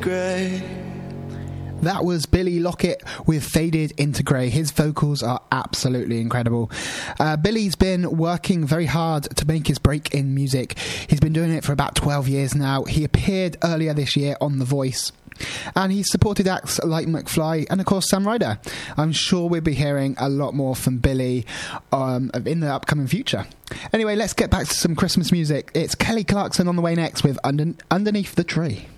grey. That was Billy Lockett with Faded into Grey. His vocals are absolutely incredible. Billy's been working very hard to make his break in music. He's been doing it for about 12 years now. He appeared earlier this year on The Voice. And he's supported acts like McFly and, of course, Sam Ryder. I'm sure we'll be hearing a lot more from Billy in the upcoming future. Anyway, let's get back to some Christmas music. It's Kelly Clarkson on the way next with Underneath the Tree.